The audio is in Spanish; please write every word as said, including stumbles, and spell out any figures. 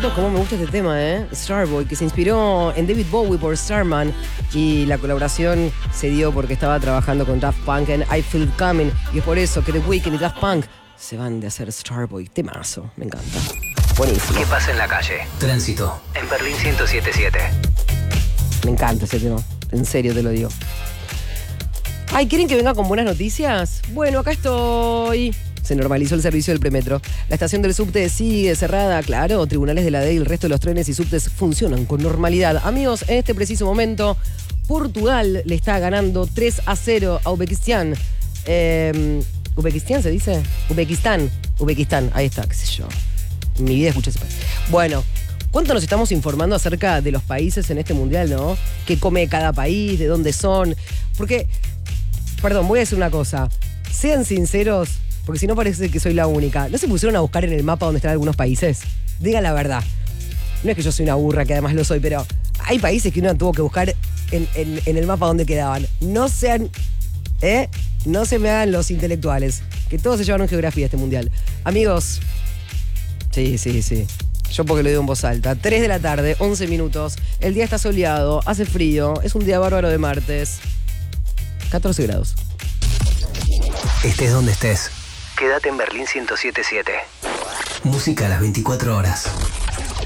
Amiguitos, cómo me gusta este tema, ¿eh? Starboy, que se inspiró en David Bowie por Starman. Y la colaboración se dio porque estaba trabajando con Daft Punk en I Feel It Coming. Y es por eso que The Weeknd y Daft Punk se van de hacer Starboy. Temazo, me encanta. Buenísimo. ¿Qué pasa en la calle? Tránsito. En Berlín ciento siete punto siete. Me encanta ese tema. En serio te lo digo. Ay, ¿quieren que venga con buenas noticias? Bueno, acá estoy. Se normalizó el servicio del premetro. La estación del subte sigue cerrada, claro. Tribunales de la D E y el resto de los trenes y subtes funcionan con normalidad. Amigos, en este preciso momento, Portugal le está ganando tres a cero a Uzbekistán. Eh, ¿Uzbekistán se dice? Uzbekistán. Uzbekistán, ahí está, qué sé yo. En mi vida escuché ese país. Bueno, ¿cuánto nos estamos informando acerca de los países en este mundial, no? ¿Qué come cada país? ¿De dónde son? Porque, perdón, voy a decir una cosa. Sean sinceros, porque si no parece que soy la única. ¿No se pusieron a buscar en el mapa dónde están algunos países? Digan la verdad. No es que yo soy una burra, que además lo soy, pero hay países que uno tuvo que buscar en, en, en el mapa dónde quedaban. No sean... ¿Eh? No se me hagan los intelectuales, que todos se llevaron geografía este mundial. Amigos... Sí, sí, sí. Yo porque lo digo en voz alta. tres de la tarde, once minutos. El día está soleado, hace frío. Es un día bárbaro de martes. catorce grados. Estés donde estés. Quédate en Berlín ciento siete punto siete. Música a las veinticuatro horas.